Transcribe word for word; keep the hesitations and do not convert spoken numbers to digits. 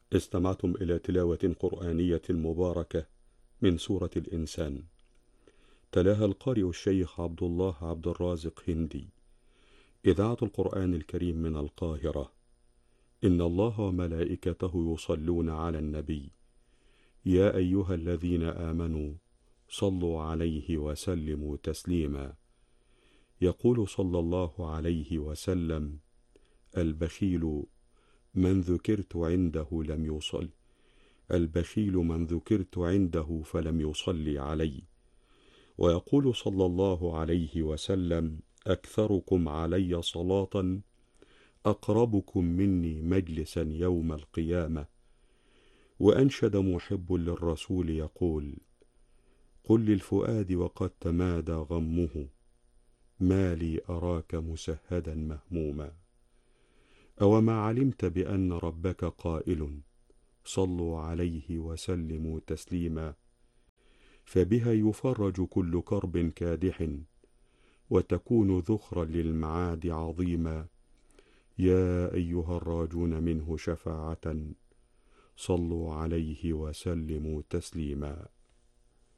استمعتم إلى تلاوة قرآنية مباركة من سورة الإنسان، تلاها القارئ الشيخ عبد الله عبد الرازق هندي. إذاعة القرآن الكريم من القاهرة. إن الله وملائكته يصلون على النبي، يا أيها الذين آمنوا صلوا عليه وسلموا تسليما. يقول صلى الله عليه وسلم: البخيل من ذكرت عنده لم يصل البخيل من ذكرت عنده فلم يصلي علي. ويقول صلى الله عليه وسلم: أكثركم علي صلاة أقربكم مني مجلسا يوم القيامة. وأنشد محب للرسول يقول: قل للفؤاد وقد تمادى غمه، ما لي أراك مسهدا مهموما. أوما علمت بأن ربك قائل: صلوا عليه وسلموا تسليما. فبها يفرج كل كرب كادح، وتكون ذخرا للمعاد عظيما. يا أيها الراجون منه شفاعة، صلوا عليه وسلموا تسليما.